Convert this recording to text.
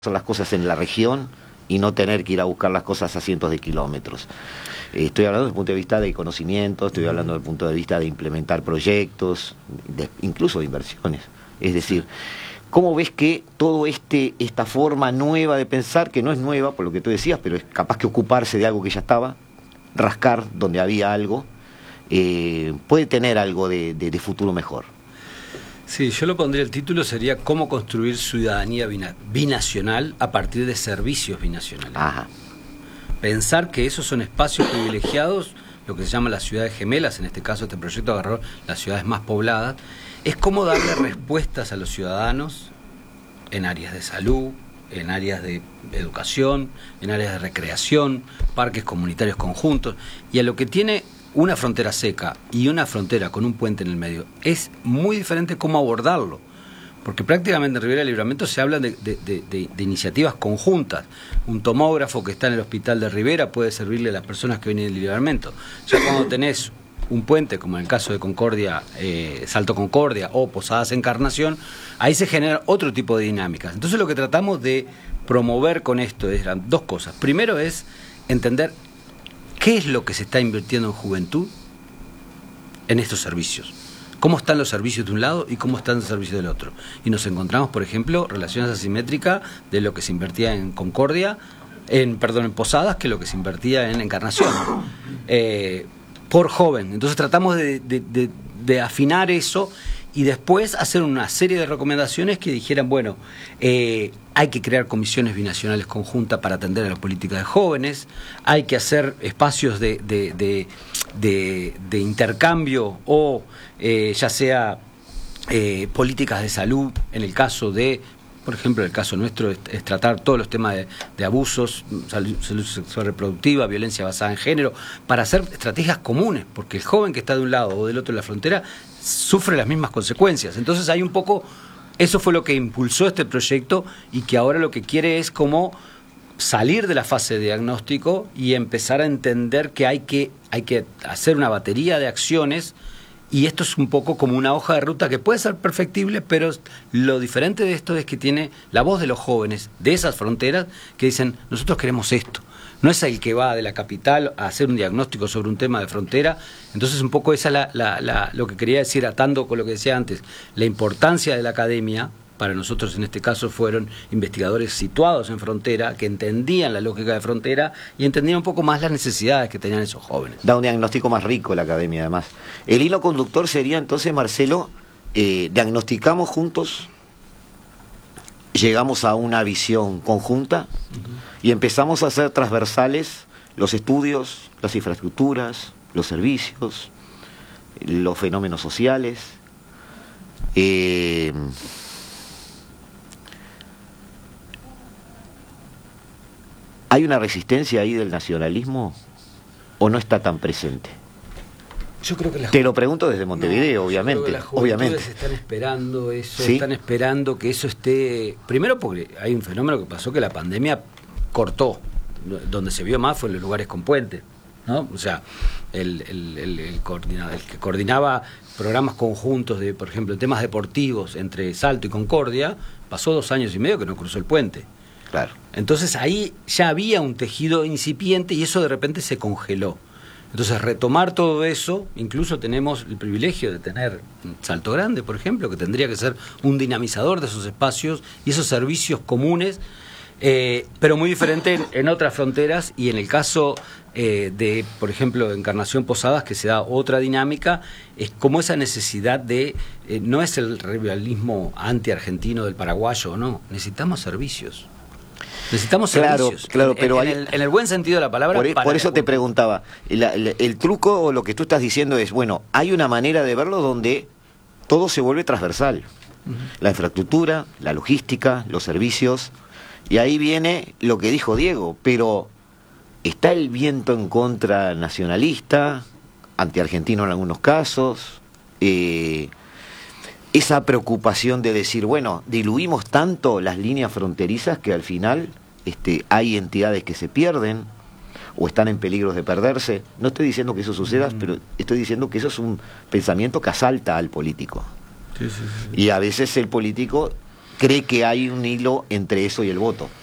hacer las cosas en la región y no tener que ir a buscar las cosas a cientos de kilómetros. Estoy hablando desde el punto de vista de conocimiento, estoy hablando desde el punto de vista de implementar proyectos, incluso de inversiones. Es decir, ¿cómo ves que todo esta forma nueva de pensar, que no es nueva por lo que tú decías, pero es capaz que ocuparse de algo que ya estaba, rascar donde había algo, puede tener algo de futuro mejor? Sí, yo lo pondría, el título sería ¿Cómo construir ciudadanía binacional a partir de servicios binacionales? Ajá. Pensar que esos son espacios privilegiados, lo que se llama las ciudades gemelas, en este caso este proyecto agarró las ciudades más pobladas, es cómo darle respuestas a los ciudadanos en áreas de salud, en áreas de educación, en áreas de recreación, parques comunitarios conjuntos, y a lo que tiene una frontera seca y una frontera con un puente en el medio, es muy diferente cómo abordarlo, porque prácticamente en Ribera del Libramento se habla de iniciativas conjuntas. Un tomógrafo que está en el hospital de Ribera puede servirle a las personas que vienen del Libramento. Ya cuando tenés un puente, como en el caso de Concordia, Salto Concordia o Posadas Encarnación, ahí se genera otro tipo de dinámicas. Entonces lo que tratamos de promover con esto eran dos cosas. Primero es entender ¿qué es lo que se está invirtiendo en juventud en estos servicios? ¿Cómo están los servicios de un lado y cómo están los servicios del otro? Y nos encontramos, por ejemplo, relaciones asimétricas de lo que se invertía en Concordia, en Posadas, que lo que se invertía en Encarnación, por joven. Entonces tratamos de afinar eso y después hacer una serie de recomendaciones que dijeran, bueno, hay que crear comisiones binacionales conjuntas para atender a la política de jóvenes, hay que hacer espacios de intercambio o ya sea políticas de salud, en el caso de, por ejemplo, el caso nuestro es tratar todos los temas de abusos, salud sexual reproductiva, violencia basada en género, para hacer estrategias comunes, porque el joven que está de un lado o del otro de la frontera sufre las mismas consecuencias. Entonces hay un poco, eso fue lo que impulsó este proyecto y que ahora lo que quiere es como salir de la fase de diagnóstico y empezar a entender que hay que hacer una batería de acciones. Y esto es un poco como una hoja de ruta que puede ser perfectible, pero lo diferente de esto es que tiene la voz de los jóvenes de esas fronteras que dicen, nosotros queremos esto. No es el que va de la capital a hacer un diagnóstico sobre un tema de frontera. Entonces un poco esa es lo que quería decir, atando con lo que decía antes, la importancia de la academia. Para nosotros en este caso fueron investigadores situados en frontera, que entendían la lógica de frontera y entendían un poco más las necesidades que tenían esos jóvenes. Da un diagnóstico más rico la academia además. El hilo conductor sería entonces, Marcelo, diagnosticamos juntos, llegamos a una visión conjunta y empezamos a hacer transversales los estudios, las infraestructuras, los servicios, los fenómenos sociales. ¿Hay una resistencia ahí del nacionalismo o no está tan presente? Yo creo que te lo pregunto desde Montevideo, obviamente. Creo que las juventudes están esperando eso, ¿sí? Están esperando que eso esté. Primero porque hay un fenómeno que pasó que la pandemia cortó. Donde se vio más fue en los lugares con puente, ¿no? O sea, el que coordinaba programas conjuntos de, por ejemplo, temas deportivos entre Salto y Concordia, pasó 2 años y medio que no cruzó el puente. Claro. Entonces ahí ya había un tejido incipiente y eso de repente se congeló. Entonces retomar todo eso, incluso tenemos el privilegio de tener Salto Grande, por ejemplo, que tendría que ser un dinamizador de esos espacios y esos servicios comunes, pero muy diferente en otras fronteras. Y en el caso de, por ejemplo, Encarnación Posadas, que se da otra dinámica, es como esa necesidad de, no es el rivalismo anti-argentino del paraguayo, no, necesitamos servicios. Necesitamos servicios, claro, pero en el buen sentido de la palabra. Por eso te preguntaba, el truco o lo que tú estás diciendo es, bueno, hay una manera de verlo donde todo se vuelve transversal. La infraestructura, la logística, los servicios, y ahí viene lo que dijo Diego, pero está el viento en contra nacionalista, antiargentino en algunos casos, esa preocupación de decir, bueno, diluimos tanto las líneas fronterizas que al final hay entidades que se pierden o están en peligro de perderse. No estoy diciendo que eso suceda, pero estoy diciendo que eso es un pensamiento que asalta al político. Sí. Y a veces el político cree que hay un hilo entre eso y el voto.